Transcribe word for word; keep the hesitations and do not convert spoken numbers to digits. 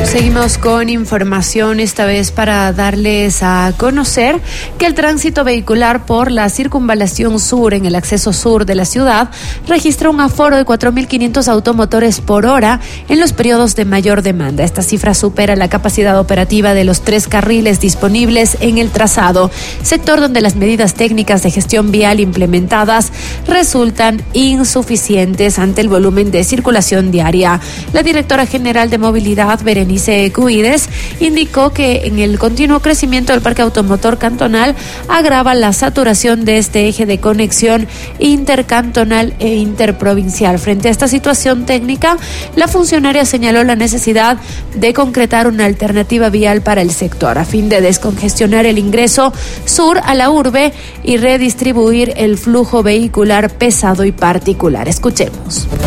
Seguimos con información, esta vez para darles a conocer que el tránsito vehicular por la circunvalación sur en el acceso sur de la ciudad registra un aforo de cuatro mil quinientos automotores por hora en los periodos de mayor demanda. Esta cifra supera la capacidad operativa de los tres carriles disponibles en el trazado, sector donde las medidas técnicas de gestión vial implementadas resultan insuficientes ante el volumen de circulación diaria. La directora general de Movilidad, Berenice Cuides, indicó que en el continuo crecimiento del parque automotor cantonal agrava la saturación de este eje de conexión intercantonal e interprovincial. Frente a esta situación técnica, la funcionaria señaló la necesidad de concretar una alternativa vial para el sector a fin de descongestionar el ingreso sur a la urbe y redistribuir el flujo vehicular pesado y particular. Escuchemos.